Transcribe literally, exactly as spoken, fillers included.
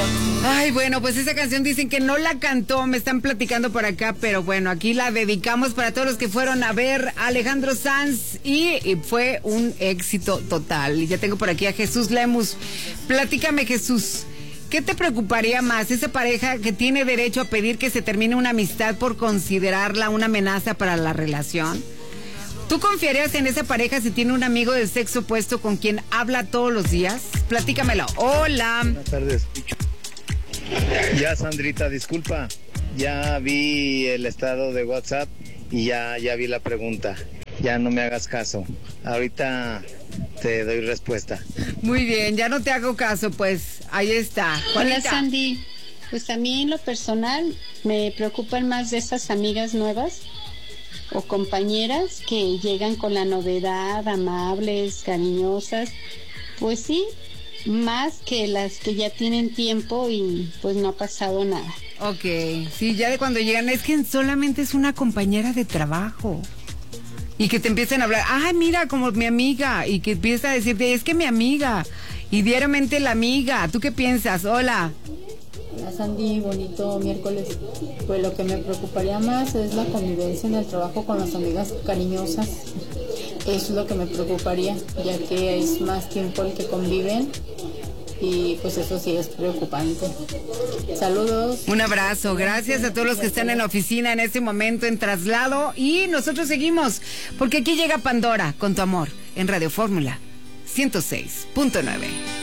Ay, bueno, pues esa canción dicen que no la cantó, me están platicando por acá, pero bueno, aquí la dedicamos para todos los que fueron a ver a Alejandro Sanz y, y fue un éxito total. Y ya tengo por aquí a Jesús Lemus. Platícame, Jesús, ¿qué te preocuparía más? ¿Esa pareja que tiene derecho a pedir que se termine una amistad por considerarla una amenaza para la relación? ¿Tú confiarías en esa pareja si tiene un amigo del sexo opuesto con quien habla todos los días? Platícamelo. Hola. Buenas tardes. Ya, Sandrita, disculpa. Ya vi el estado de WhatsApp y ya, ya vi la pregunta. Ya no me hagas caso. Ahorita te doy respuesta. Muy bien, ya no te hago caso, pues ahí está. Hola, Sandy. Pues a mí en lo personal me preocupan más de esas amigas nuevas o compañeras que llegan con la novedad, amables, cariñosas. Pues sí, más que las que ya tienen tiempo y pues no ha pasado nada. Ok, sí, ya de cuando llegan, es que solamente es una compañera de trabajo. Y que te empiecen a hablar, ay, mira, como mi amiga, y que empieza a decirte, es que mi amiga, y diariamente la amiga, ¿tú qué piensas? Hola. Hola, Sandy, bonito miércoles. Pues lo que me preocuparía más es la convivencia en el trabajo con las amigas cariñosas. Eso es lo que me preocuparía, ya que es más tiempo el que conviven y pues eso sí es preocupante. Saludos. Un abrazo, gracias a todos los que están en la oficina en este momento en traslado y nosotros seguimos, porque aquí llega Pandora con tu amor en Radio Fórmula ciento seis punto nueve.